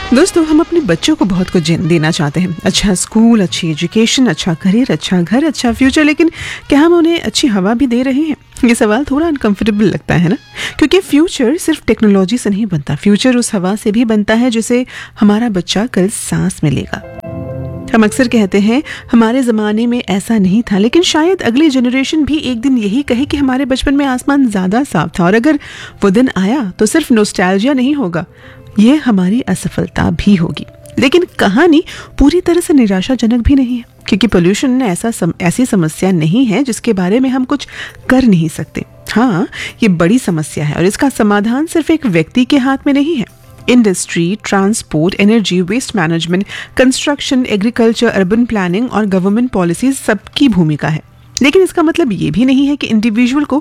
दोस्तों, हम अपने बच्चों को बहुत कुछ देना चाहते हैं। अच्छा स्कूल, अच्छी एजुकेशन, अच्छा करियर, अच्छा घर, अच्छा फ्यूचर, लेकिन क्या हम उन्हें अच्छी हवा भी दे रहे हैं? ये सवाल थोड़ा अनकंफर्टेबल लगता है ना, क्योंकि फ्यूचर सिर्फ टेक्नोलॉजी से नहीं बनता। फ्यूचर उस हवा से भी बनता है जिसे हमारा बच्चा कल सांस में लेगा। हम अक्सर कहते हैं हमारे ज़माने में ऐसा नहीं था, लेकिन शायद अगली जनरेशन भी एक दिन यही कहे कि हमारे बचपन में आसमान ज़्यादा साफ था। और अगर वो दिन आया तो सिर्फ नॉस्टैल्जिया नहीं होगा, ये हमारी असफलता भी होगी। लेकिन कहानी पूरी तरह से निराशाजनक भी नहीं है, क्योंकि पोल्यूशन ऐसी समस्या नहीं है जिसके बारे में हम कुछ कर नहीं सकते। हाँ, ये बड़ी समस्या है और इसका समाधान सिर्फ एक व्यक्ति के हाथ में नहीं है। Industry, transport, energy, waste management, construction, agriculture, urban planning और गवर्नमेंट पॉलिसीज सबकी भूमिका है। लेकिन इसका मतलब ये भी नहीं है कि इंडिविजुअल को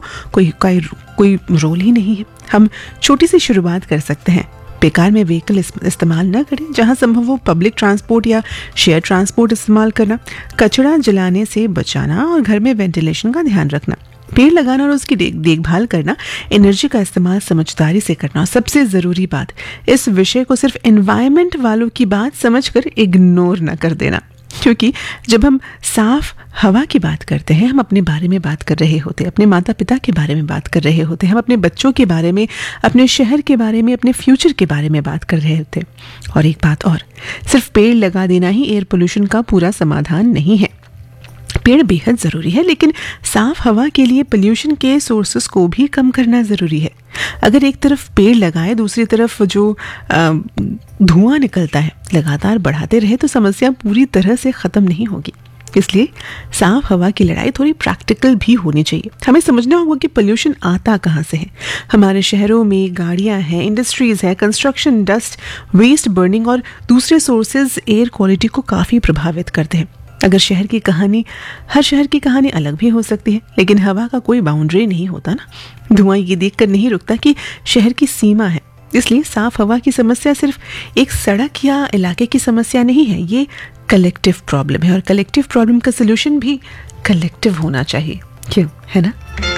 कोई रोल ही नहीं है। हम छोटी सी शुरुआत कर सकते हैं। बेकार में व्हीकल इस्तेमाल न करें, जहां संभव हो पब्लिक ट्रांसपोर्ट या शेयर ट्रांसपोर्ट इस्तेमाल करना, कचरा जलाने से बचाना और घर में वेंटिलेशन का ध्यान रखना, पेड़ लगाना और उसकी देखभाल करना, एनर्जी का इस्तेमाल समझदारी से करना। और सबसे ज़रूरी बात, इस विषय को सिर्फ एनवायरनमेंट वालों की बात समझकर इग्नोर न कर देना, क्योंकि जब हम साफ हवा की बात करते हैं, हम अपने बारे में बात कर रहे होते हैं, अपने माता पिता के बारे में बात कर रहे होते हैं, हम अपने बच्चों के बारे में, अपने शहर के बारे में, अपने फ्यूचर के बारे में बात कर रहे होते हैं। और एक बात और, सिर्फ पेड़ लगा देना ही एयर पोल्यूशन का पूरा समाधान नहीं है। पेड़ बेहद ज़रूरी है, लेकिन साफ हवा के लिए पोल्यूशन के सोर्सेस को भी कम करना ज़रूरी है। अगर एक तरफ पेड़ लगाए, दूसरी तरफ जो धुआं निकलता है लगातार बढ़ाते रहे, तो समस्या पूरी तरह से ख़त्म नहीं होगी। इसलिए साफ हवा की लड़ाई थोड़ी प्रैक्टिकल भी होनी चाहिए। हमें समझना होगा कि पोल्यूशन आता कहाँ से है। हमारे शहरों में गाड़ियाँ हैं, इंडस्ट्रीज़ है, कंस्ट्रक्शन, डस्ट, वेस्ट बर्निंग और दूसरे सोर्सेज एयर क्वालिटी को काफ़ी प्रभावित करते हैं। अगर हर शहर की कहानी अलग भी हो सकती है, लेकिन हवा का कोई बाउंड्री नहीं होता ना। धुआं ये देखकर नहीं रुकता कि शहर की सीमा है। इसलिए साफ हवा की समस्या सिर्फ एक सड़क या इलाके की समस्या नहीं है, ये कलेक्टिव प्रॉब्लम है। और कलेक्टिव प्रॉब्लम का सलूशन भी कलेक्टिव होना चाहिए, क्यों, है ना?